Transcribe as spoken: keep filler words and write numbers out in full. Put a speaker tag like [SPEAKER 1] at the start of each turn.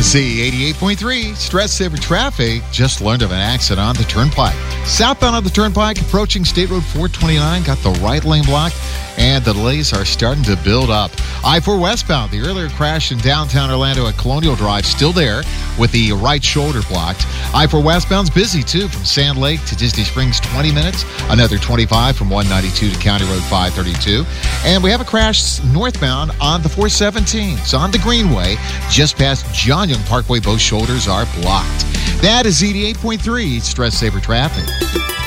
[SPEAKER 1] Z eighty-eight point three, Stress Saver Traffic. Just learned of an accident on the Turnpike. Southbound on the Turnpike, approaching State Road four twenty-nine, got the right lane blocked, and the delays are starting to build up. I four westbound, the earlier crash in downtown Orlando at Colonial Drive, still there with the right shoulder blocked. I four westbound's busy, too, from Sand Lake to Disney Springs, twenty minutes. Another twenty-five from one ninety-two to County Road five thirty-two. And we have a crash northbound on the four seventeen. It's on the Greenway, just past John Young Parkway. Both shoulders are blocked. That is Z eighty-eight point three, Stress Saver Traffic.